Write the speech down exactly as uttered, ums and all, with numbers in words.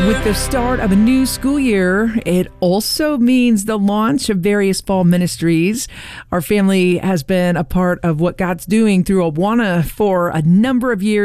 With the start of a new school year, it also means the launch of various fall ministries. Our family has been a part of what God's doing through Awana for a number of years.